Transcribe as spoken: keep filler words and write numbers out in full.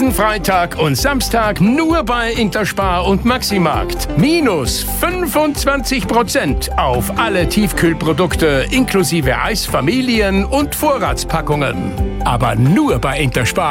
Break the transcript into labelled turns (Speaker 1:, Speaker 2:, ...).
Speaker 1: Diesen Freitag und Samstag nur bei Interspar und Maximarkt. Minus fünfundzwanzig Prozent auf alle Tiefkühlprodukte inklusive Eis, Familien und Vorratspackungen. Aber nur bei Interspar.